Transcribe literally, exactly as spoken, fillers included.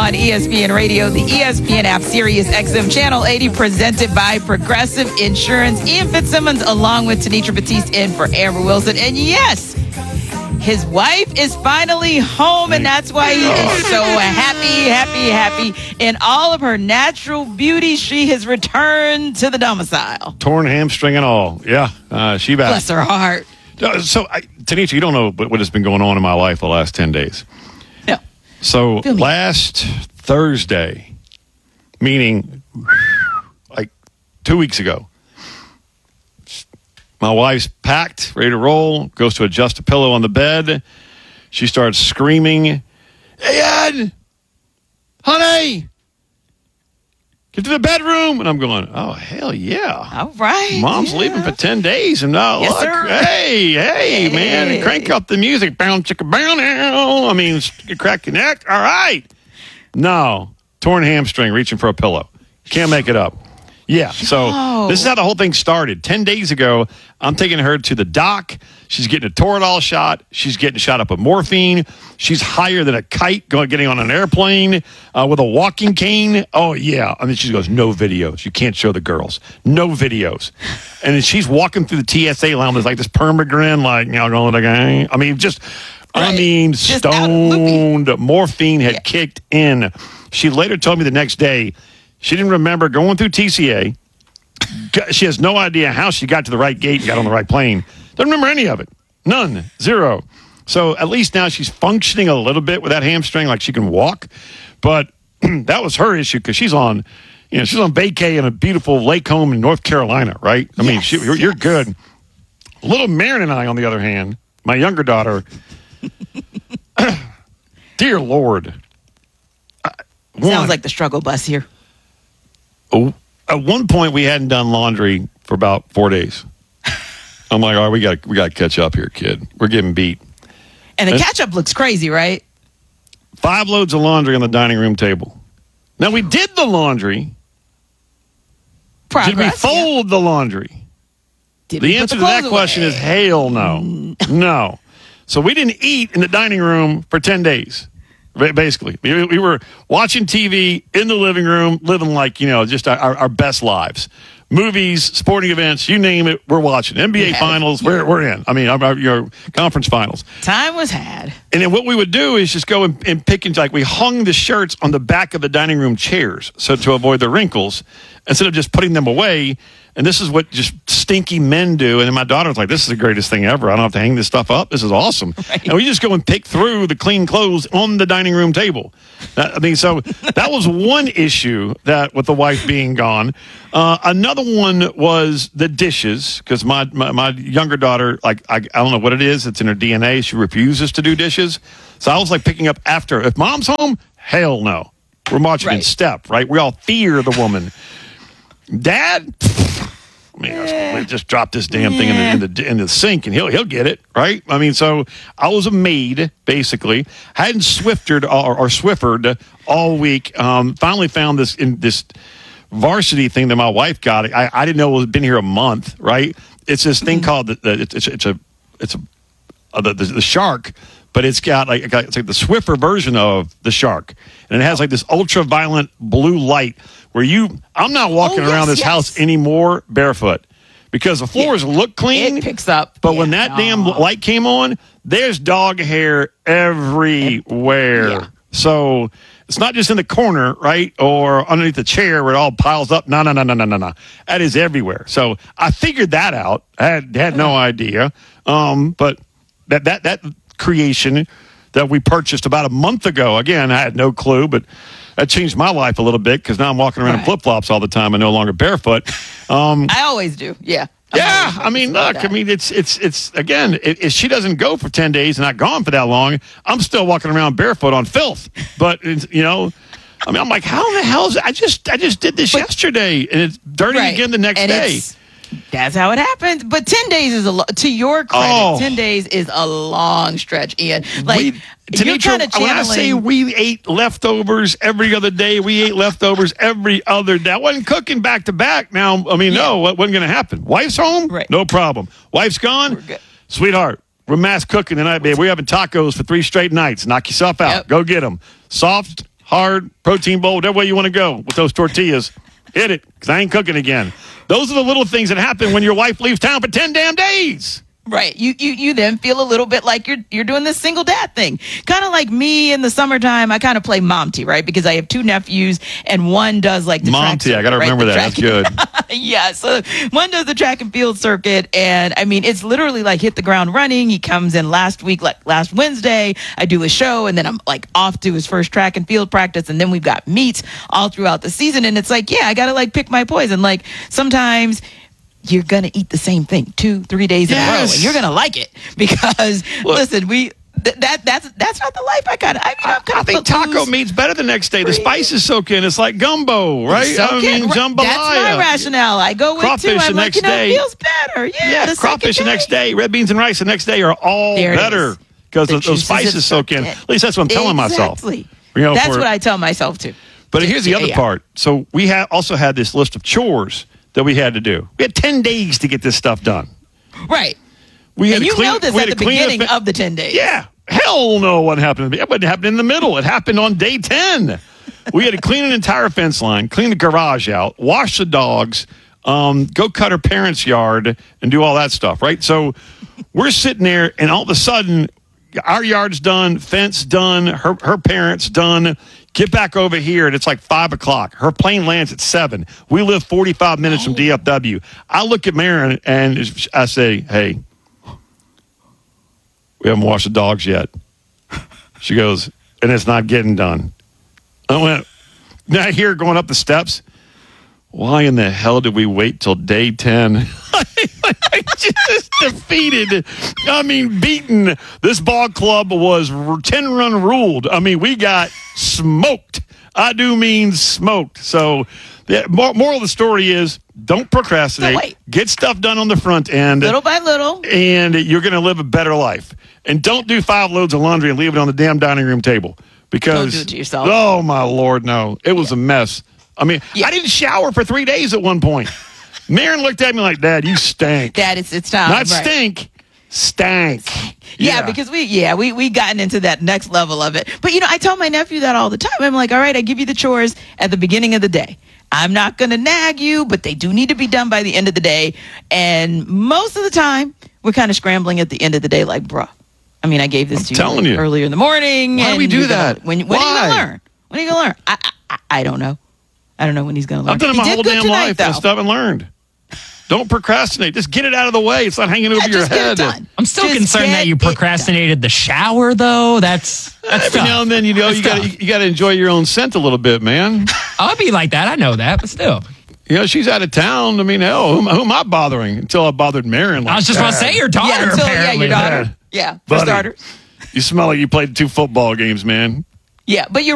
on E S P N Radio, the E S P N app, Sirius X M Channel eighty, presented by Progressive Insurance. Ian Fitzsimmons along with Tanitra Batiste in for Amber Wilson. And yes, his wife is finally home, and that's why he is so happy, happy, happy. In all of her natural beauty, she has returned to the domicile. Torn hamstring and all. Yeah, uh, she back. Bless her heart. So, I, Tanisha, you don't know what has been going on in my life the last ten days. No. So, last Thursday, meaning like two weeks ago, my wife's packed, ready to roll, goes to adjust a pillow on the bed. She starts screaming, "Hey, Ed! Honey! Get to the bedroom!" And I'm going, "Oh, hell yeah. All right. Mom's yeah. leaving for ten days. And now, yes, look, sir. hey, hey, hey, man, crank up the music. Bound, chicka, bound, now. I mean, crack your neck. All right. No, torn hamstring, reaching for a pillow. Can't make it up. Yeah, so oh. this is how the whole thing started. Ten days ago, I'm taking her to the doc. She's getting a Toradol shot. She's getting shot up with morphine. She's higher than a kite going getting on an airplane uh, with a walking cane. Oh, yeah. And then she goes, no videos. You can't show the girls. No videos. And then she's walking through the T S A lounge. There's like this permagrin, like, you know, going to the gang. I mean, just, right. I mean, just stoned. Morphine had yeah. kicked in. She later told me the next day, she didn't remember going through T C A. She has no idea how she got to the right gate and got on the right plane. Doesn't remember any of it. None. Zero. So at least now she's functioning a little bit with that hamstring, like she can walk. But that was her issue because she's on, you know, she's on vacay in a beautiful lake home in North Carolina, right? I yes, mean, she, you're, you're good. Little Marin and I, on the other hand, my younger daughter, dear Lord. Uh, Sounds like the struggle bus here. Oh, at one point, we hadn't done laundry for about four days. I'm like, all right, we got we got to catch up here, kid. We're getting beat. And the catch up looks crazy, right? Five loads of laundry on the dining room table. Now, we did the laundry. Progress, did we fold yeah. the laundry? Did the answer the to that away? question is hell no. No. So we didn't eat in the dining room for ten days. Basically, we were watching T V in the living room, living like, you know, just our, our best lives. Movies, sporting events, you name it, we're watching. N B A yeah. finals, we're, we're in. I mean, our, our, your conference finals. Time was had. And then what we would do is just go and, and pick and like we hung the shirts on the back of the dining room chairs so to avoid the wrinkles instead of just putting them away. And this is what just stinky men do. And then my daughter was like, this is the greatest thing ever. I don't have to hang this stuff up. This is awesome. Right. And we just go and pick through the clean clothes on the dining room table. I mean, so that was one issue that with the wife being gone. Uh, another one was the dishes because my, my, my younger daughter, like, I, I don't know what it is. It's in her D N A. She refuses to do dishes. So I was like picking up after. If mom's home, hell no. We're marching right. in step, right? We all fear the woman. Dad, I mean, yeah. just drop this damn thing yeah. in, the, in the in the sink and he'll he'll get it, right? I mean, so I was a maid basically. Hadn't Swiftered or, or Swiffered all week. Um, finally found this in this varsity thing that my wife got. I, I didn't know it had been here a month, right? It's this thing called the, the it's, it's a it's a uh, the, the the Shark. But it's got like it's like the Swiffer version of the Shark, and it has like this ultraviolet blue light where you. I'm not walking oh, yes, around this yes. house anymore barefoot because the floors yeah. look clean. It picks up, but yeah, when that no. damn light came on, there's dog hair everywhere. Yeah. So it's not just in the corner, right, or underneath the chair where it all piles up. No, no, no, no, no, no, no. That is everywhere. So I figured that out. I had had no idea, um, but that that that. creation that we purchased about a month ago. Again, I had no clue, but that changed my life a little bit because now I'm walking around right. in flip-flops all the time and no longer barefoot. Um, I always do, yeah. I'm yeah, I mean, look, that. I mean, it's, it's, it's again, if she doesn't go for ten days and not gone for that long, I'm still walking around barefoot on filth. But, you know, I mean, I'm like, how the hell is it? I just, I just did this but, yesterday and it's dirty right. again the next and day. That's how it happens. But ten days is a lo- to your credit. Oh. ten days is a long stretch, Ian. Like we, you're kind of channeling. When I say we ate leftovers every other day, we ate leftovers every other day. I wasn't cooking back to back. Now, I mean, yeah. no, what wasn't going to happen? Wife's home, right. no problem. Wife's gone, sweetheart. We're mass cooking tonight, babe. We're having tacos for three straight nights. Knock yourself out. Yep. Go get them. Soft, hard, protein bowl, whatever way you want to go with those tortillas. Hit it, because I ain't cooking again. Those are the little things that happen when your wife leaves town for ten damn days. Right. You you you then feel a little bit like you're you're doing this single dad thing. Kind of like me in the summertime, I kind of play Momty, right? Because I have two nephews and one does like the track Momty, circuit, I got to right? remember The that. track- That's good. Yeah, so one does the track and field circuit, and I mean, it's literally like hit the ground running. He comes in last week, like last Wednesday, I do a show, and then I'm like off to his first track and field practice, and then we've got meets all throughout the season, and it's like, yeah, I gotta like pick my poison. Like sometimes you're gonna eat the same thing two, three days in a row, Yes. and you're gonna like it because Look, listen, we. Th- that that's that's not the life I got. I mean, I'm I kind think of taco meat's better the next day. The spices soak in. It's like gumbo, right? I mean, jambalaya. That's my rationale. I go with Crawfish two. the I'm like, next you know, day. it feels better. Yeah, Yeah, the crawfish the second next day, red beans and rice the next day are all There it better is. because The those juices spices have soak in. soaked in. At least that's what I'm telling myself. Exactly. You know, That's for- what I tell myself too. But here's the other Yeah. part. So we ha- also had this list of chores that we had to do. We had ten days to get this stuff done. Right. We had And to you clean, know this we at had the to clean beginning fa- of the ten days. Yeah. Hell no, what happened to me? It wouldn't happen in the middle. It happened on day ten. We had to clean an entire fence line, clean the garage out, wash the dogs, um, go cut her parents' yard, and do all that stuff, right? So we're sitting there, and all of a sudden, our yard's done, fence done, her, her parents done. Get back over here, and it's like five o'clock. Her plane lands at seven. We live forty-five minutes from D F W. I look at Marin, and I say, hey, we haven't washed the dogs yet. She goes, and it's not getting done. I went, now I hear her going up the steps. Why in the hell did we wait till day ten? I just defeated. I mean, beaten. This ball club was ten-run ruled. I mean, we got smoked. I do mean smoked. So the moral of the story is don't procrastinate. Don't wait. Get stuff done on the front end. Little by little. And you're going to live a better life. And don't do five loads of laundry and leave it on the damn dining room table. Because, Don't do it to yourself. Oh, my Lord, no. It was a mess. I mean, Yeah. I didn't shower for three days at one point. Marin looked at me like, Dad, you stink. Dad, it's it's time. Not right. stink, stank. Yeah, because we yeah we we gotten into that next level of it. But you know, I tell my nephew that all the time. I'm like, all right, I give you the chores at the beginning of the day. I'm not gonna nag you, but they do need to be done by the end of the day. And most of the time, we're kind of scrambling at the end of the day, like, bruh. I mean, I gave this I'm to telling you, you. earlier in the morning. Why do and we do you're gonna- that? When when are you Why? gonna learn? When are you gonna learn? I I, I I don't know. I don't know when he's gonna learn. I've done it He my did whole good damn tonight, life though. and stuff and learned. Don't procrastinate. Just get it out of the way. It's not hanging over Yeah, your just get head. it done. I'm still Just concerned get that you it done. procrastinated the shower, though. That's that's Every tough. now and then, you know, That's you got tough. you got to enjoy your own scent a little bit, man. I'll be like that. I know that, but still. You know, she's out of town. I mean, hell, who, who am I bothering until I bothered Marin? Like I was just that. going to say your daughter, Yeah, until, yeah, apparently. your daughter. Yeah, for Buddy, starters. You smell like you played two football games, man. Yeah, but you're